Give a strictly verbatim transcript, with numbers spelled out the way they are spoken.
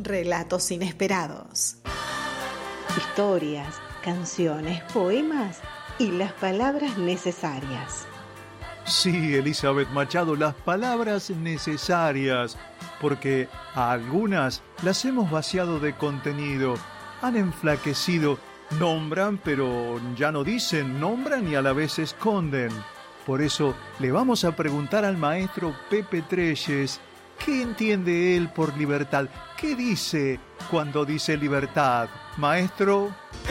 Relatos inesperados. Historias, canciones, poemas y las palabras necesarias. Sí, Elizabeth Machado, las palabras necesarias, porque a algunas las hemos vaciado de contenido, han enflaquecido, nombran pero ya no dicen, nombran y a la vez esconden. Por eso le vamos a preguntar al maestro Pepe Treyes, ¿qué entiende él por libertad? ¿Qué dice cuando dice libertad? Maestro.